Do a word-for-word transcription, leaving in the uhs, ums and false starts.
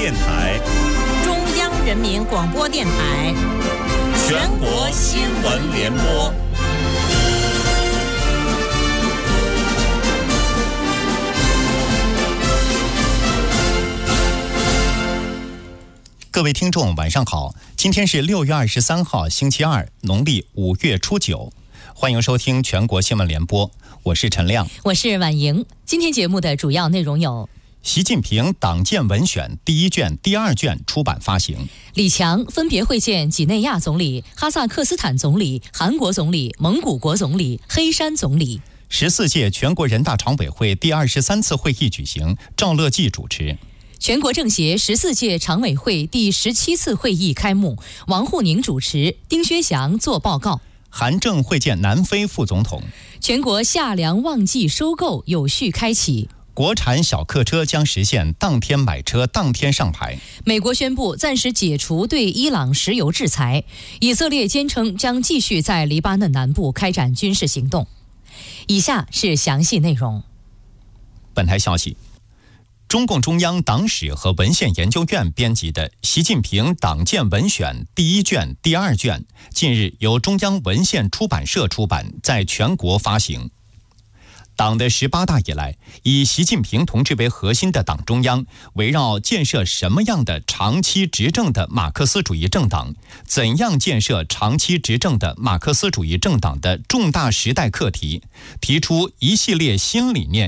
电台、 中央人民广播电台、 全国新闻联播。各位听众，晚上好！今天是六月二十三号，星期二，农历五月初九。欢迎收听全国新闻联播，我是陈亮， 我是婉莹。今天节目的主要内容有： 习近平党建文选第一卷、第二卷出版发行； 李强分别会见几内亚总理、哈萨克斯坦总理、韩国总理、蒙古国总理、黑山总理。 十四届全国人大常委会第二十三次会议举行，赵乐际主持。 全国政协十四届常委会第十七次会议开幕，王沪宁主持，丁薛祥作报告。 韩正会见南非副总统。 全国夏粮旺季收购有序开启， 国产小客车将实现当天买车当天上牌。 美国宣布暂时解除对伊朗石油制裁，以色列坚称将继续在黎巴嫩南部开展军事行动。以下是详细内容。 本台消息，中共中央党史和文献研究院编辑的《习近平党建文选》第一卷、第二卷，近日由中央文献出版社出版，在全国发行。党的十八大以来，以习近平同志为核心的党中央，围绕建设什么样的长期执政的马克思主义政党，怎样建设长期执政的马克思主义政党的重大时代课题，提出一系列新理念